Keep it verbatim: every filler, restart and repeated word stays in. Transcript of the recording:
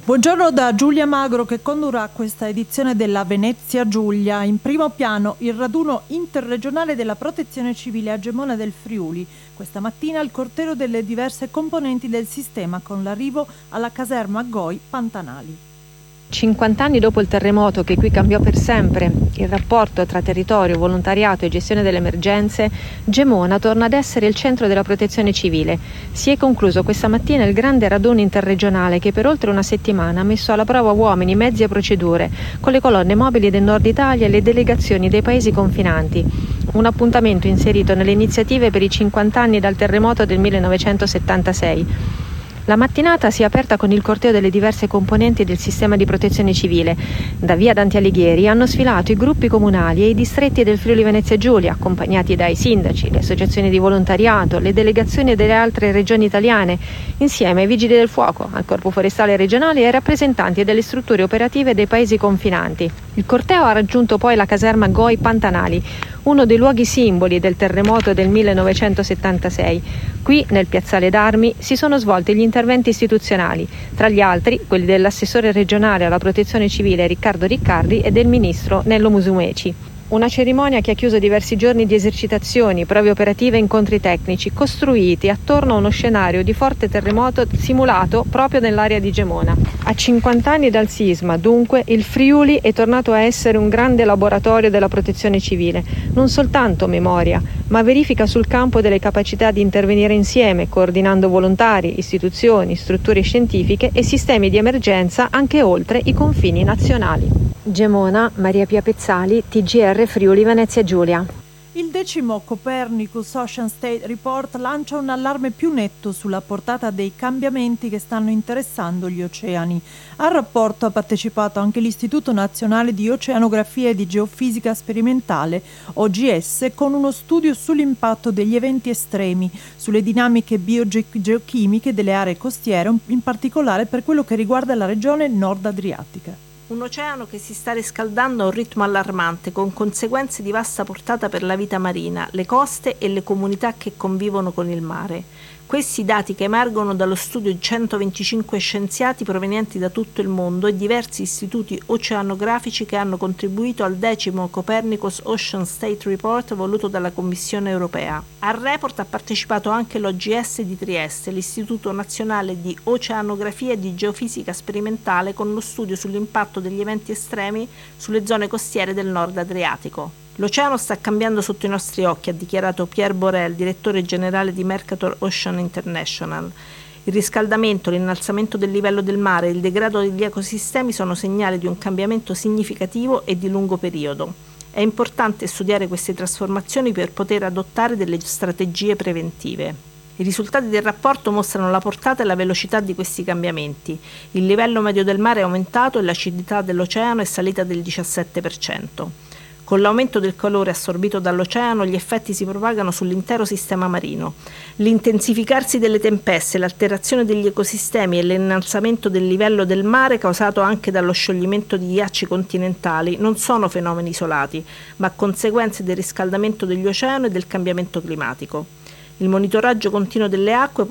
Buongiorno da Giulia Magro che condurrà questa edizione della Venezia Giulia. In primo piano il raduno interregionale della Protezione Civile a Gemona del Friuli. Questa mattina il corteo delle diverse componenti del sistema con l'arrivo alla caserma Goi Pantanali. cinquanta anni dopo il terremoto che qui cambiò per sempre il rapporto tra territorio, volontariato e gestione delle emergenze, Gemona torna ad essere il centro della protezione civile. Si è concluso questa mattina il grande raduno interregionale che per oltre una settimana ha messo alla prova uomini, mezzi e procedure, con le colonne mobili del Nord Italia e le delegazioni dei paesi confinanti. Un appuntamento inserito nelle iniziative per i cinquanta anni dal terremoto del millenovecentosettantasei. La mattinata si è aperta con il corteo delle diverse componenti del sistema di protezione civile. Da via Dante Alighieri hanno sfilato i gruppi comunali e i distretti del Friuli Venezia Giulia, accompagnati dai sindaci, le associazioni di volontariato, le delegazioni delle altre regioni italiane, insieme ai vigili del fuoco, al corpo forestale regionale e ai rappresentanti delle strutture operative dei paesi confinanti. Il corteo ha raggiunto poi la caserma Goi Pantanali, uno dei luoghi simboli del terremoto del millenovecentosettantasei. Qui, nel piazzale d'armi, si sono svolti gli interventi istituzionali, tra gli altri quelli dell'assessore regionale alla protezione civile Riccardo Riccardi e del ministro Nello Musumeci. Una cerimonia che ha chiuso diversi giorni di esercitazioni, prove operative e incontri tecnici, costruiti attorno a uno scenario di forte terremoto simulato proprio nell'area di Gemona. A cinquanta anni dal sisma, dunque, il Friuli è tornato a essere un grande laboratorio della protezione civile, non soltanto memoria, ma verifica sul campo delle capacità di intervenire insieme, coordinando volontari, istituzioni, strutture scientifiche e sistemi di emergenza anche oltre i confini nazionali. Gemona, Maria Pia Pezzali, T G R Friuli Venezia Giulia. Il decimo Copernicus Ocean State Report lancia un allarme più netto sulla portata dei cambiamenti che stanno interessando gli oceani. Al rapporto ha partecipato anche l'Istituto Nazionale di Oceanografia e di Geofisica Sperimentale, O G S, con uno studio sull'impatto degli eventi estremi, sulle dinamiche biogeochimiche delle aree costiere, in particolare per quello che riguarda la regione nord adriatica. Un oceano che si sta riscaldando a un ritmo allarmante, con conseguenze di vasta portata per la vita marina, le coste e le comunità che convivono con il mare. Questi dati che emergono dallo studio di centoventicinque scienziati provenienti da tutto il mondo e diversi istituti oceanografici che hanno contribuito al decimo Copernicus Ocean State Report voluto dalla Commissione europea. Al report ha partecipato anche l'O G S di Trieste, l'Istituto Nazionale di Oceanografia e di Geofisica Sperimentale, con lo studio sull'impatto degli eventi estremi sulle zone costiere del nord Adriatico. L'oceano sta cambiando sotto i nostri occhi, ha dichiarato Pierre Borel, direttore generale di Mercator Ocean International. Il riscaldamento, l'innalzamento del livello del mare e il degrado degli ecosistemi sono segnali di un cambiamento significativo e di lungo periodo. È importante studiare queste trasformazioni per poter adottare delle strategie preventive. I risultati del rapporto mostrano la portata e la velocità di questi cambiamenti. Il livello medio del mare è aumentato e l'acidità dell'oceano è salita del diciassette per cento. Con l'aumento del calore assorbito dall'oceano, gli effetti si propagano sull'intero sistema marino. L'intensificarsi delle tempeste, l'alterazione degli ecosistemi e l'innalzamento del livello del mare causato anche dallo scioglimento di ghiacci continentali non sono fenomeni isolati, ma conseguenze del riscaldamento degli oceani e del cambiamento climatico. Il monitoraggio continuo delle acque